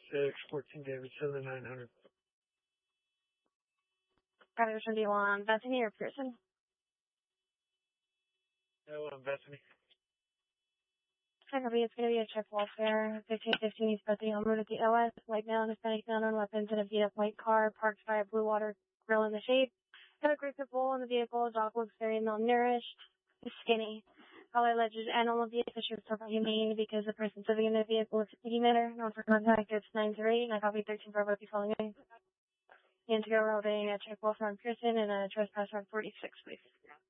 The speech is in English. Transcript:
14 Davidson, the 900. Patterson, do you want Bethany or Pearson? No, Bethany. Hi, Copy. It's going to be a check welfare. 1515 East Bethany on route at the OS. White male and Hispanic male on weapons in a beat-up white car parked by a Blue Water grill in the shade. Have a group of bull in the vehicle. Dog looks very malnourished. He's skinny. Probably alleged animal abuse issues are humane because the person living in the vehicle is a city matter. Known for contact, it's 938. And I copy 13 Bravo if you following me. And to go routing a check welfare on Pearson and a trespass on 46, please.